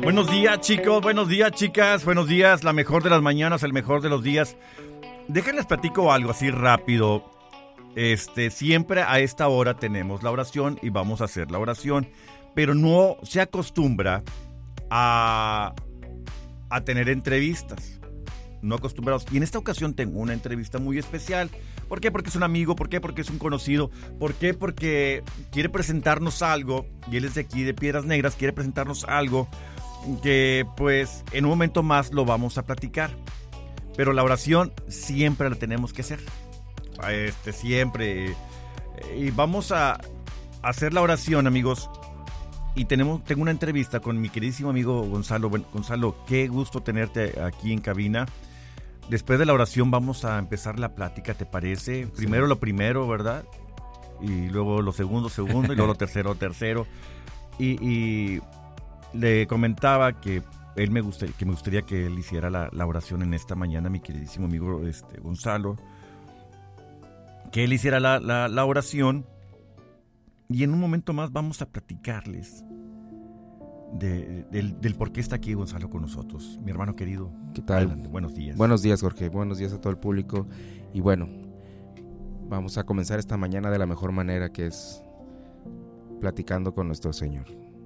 Buenos días, chicos, buenos días, chicas, buenos días, la mejor de las mañanas, el mejor de los días. Déjenles platico algo así rápido. Siempre a esta hora tenemos la oración y vamos a hacer la oración, pero no se acostumbra a tener entrevistas. No acostumbrados. Y en esta ocasión tengo una entrevista muy especial. ¿Por qué? Porque es un amigo. ¿Por qué? Porque es un conocido. ¿Por qué? Porque quiere presentarnos algo. Y él es de aquí, de Piedras Negras. Quiere presentarnos algo que, pues, en un momento más lo vamos a platicar. Pero la oración siempre la tenemos que hacer. Siempre. Y vamos a hacer la oración, amigos. Y tengo una entrevista con mi queridísimo amigo Gonzalo. Gonzalo, qué gusto tenerte aquí en cabina. Después de la oración vamos a empezar la plática, ¿te parece? Sí. Primero lo primero, ¿verdad? Y luego lo segundo, y luego lo tercero. Y le comentaba que me gustaría que él hiciera la oración en esta mañana, mi queridísimo amigo Gonzalo. Que él hiciera la oración. Y en un momento más vamos a platicarles del por qué está aquí Gonzalo con nosotros. Mi hermano querido, ¿qué tal? Adelante. Buenos días. Buenos días, Jorge. Buenos días a todo el público. Y bueno, vamos a comenzar esta mañana de la mejor manera, que es platicando con nuestro Señor.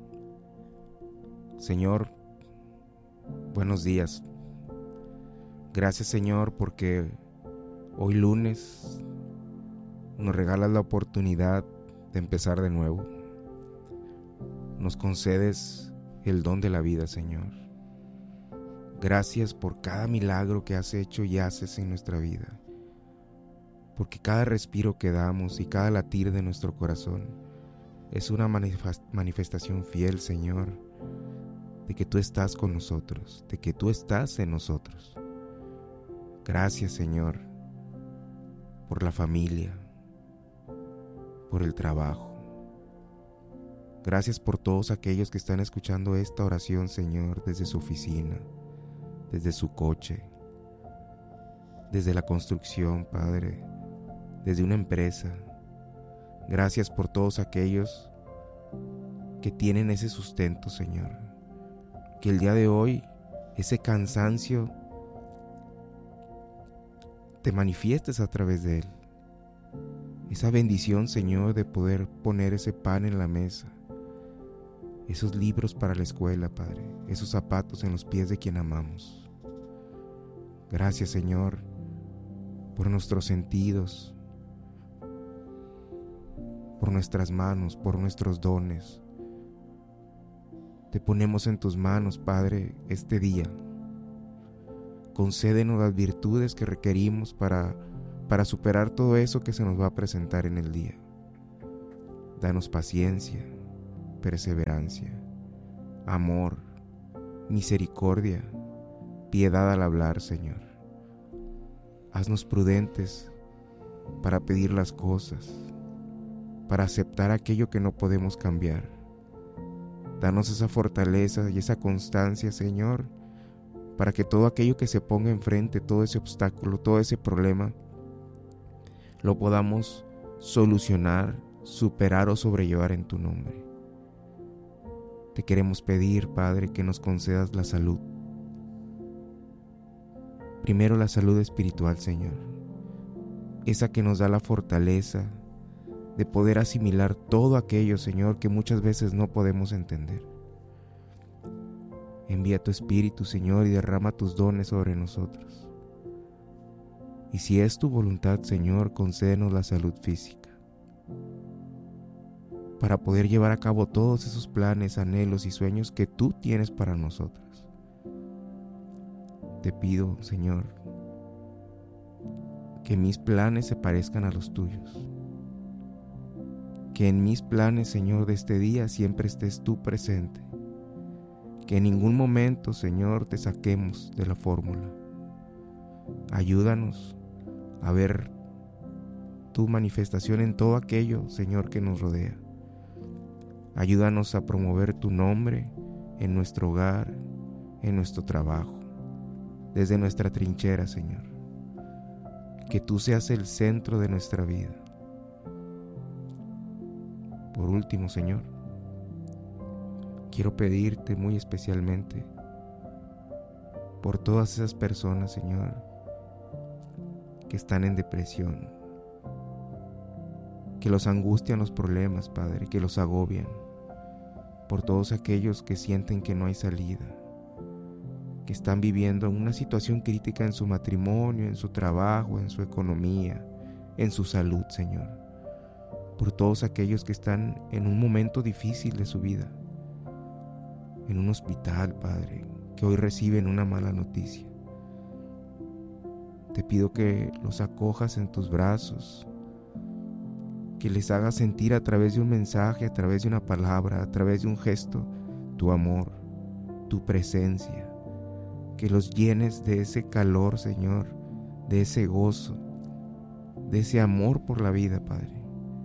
Señor, buenos días. Gracias, Señor, porque hoy lunes nos regalas la oportunidad de empezar de nuevo. Nos concedes el don de la vida, Señor. Gracias por cada milagro que has hecho y haces en nuestra vida, porque cada respiro que damos y cada latir de nuestro corazón es una manifestación fiel, Señor, de que tú estás con nosotros, de que tú estás en nosotros. Gracias, Señor, por la familia, por el trabajo. Gracias por todos aquellos que están escuchando esta oración, Señor, desde su oficina, desde su coche, desde la construcción, Padre, desde una empresa. Gracias por todos aquellos que tienen ese sustento, Señor. Que el día de hoy, ese cansancio, te manifiestes a través de él. Esa bendición, Señor, de poder poner ese pan en la mesa, esos libros para la escuela, Padre, esos zapatos en los pies de quien amamos. Gracias, Señor, por nuestros sentidos, por nuestras manos, por nuestros dones. Te ponemos en tus manos, Padre, este día. Concédenos las virtudes que requerimos para superar todo eso que se nos va a presentar en el día. Danos paciencia, perseverancia, amor, misericordia, piedad al hablar, Señor. Haznos prudentes para pedir las cosas, para aceptar aquello que no podemos cambiar. Danos esa fortaleza y esa constancia, Señor, para que todo aquello que se ponga enfrente, todo ese obstáculo, todo ese problema, lo podamos solucionar, superar o sobrellevar en tu nombre. Te queremos pedir, Padre, que nos concedas la salud. Primero la salud espiritual, Señor. Esa que nos da la fortaleza de poder asimilar todo aquello, Señor, que muchas veces no podemos entender. Envía tu Espíritu, Señor, y derrama tus dones sobre nosotros. Y si es tu voluntad, Señor, concédenos la salud física, para poder llevar a cabo todos esos planes, anhelos y sueños que tú tienes para nosotros. Te pido, Señor, que mis planes se parezcan a los tuyos. Que en mis planes, Señor, de este día siempre estés tú presente. Que en ningún momento, Señor, te saquemos de la fórmula. Ayúdanos a ver tu manifestación en todo aquello, Señor, que nos rodea. Ayúdanos a promover tu nombre en nuestro hogar, en nuestro trabajo, desde nuestra trinchera, Señor. Que tú seas el centro de nuestra vida. Por último, Señor, quiero pedirte muy especialmente por todas esas personas, Señor, que están en depresión, que los angustian los problemas, Padre, que los agobian, por todos aquellos que sienten que no hay salida, que están viviendo una situación crítica en su matrimonio, en su trabajo, en su economía, en su salud, Señor, por todos aquellos que están en un momento difícil de su vida, en un hospital, Padre, que hoy reciben una mala noticia. Te pido que los acojas en tus brazos, que les hagas sentir a través de un mensaje, a través de una palabra, a través de un gesto, tu amor, tu presencia, que los llenes de ese calor, Señor, de ese gozo, de ese amor por la vida, Padre.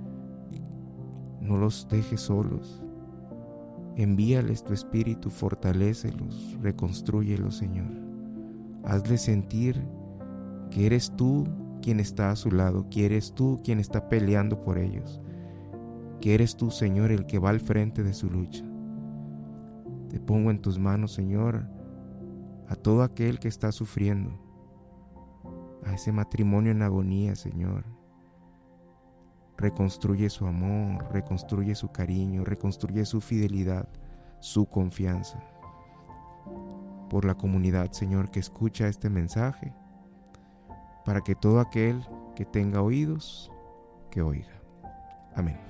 No los dejes solos. Envíales tu espíritu, fortalécelos, reconstrúyelos, Señor. Hazles sentir que eres tú quien está a su lado, que eres tú quien está peleando por ellos, que eres tú, Señor, el que va al frente de su lucha. Te pongo en tus manos, Señor, a todo aquel que está sufriendo, a ese matrimonio en agonía, Señor. Reconstruye su amor, reconstruye su cariño, reconstruye su fidelidad, su confianza. Por la comunidad, Señor, que escucha este mensaje, para que todo aquel que tenga oídos, que oiga. Amén.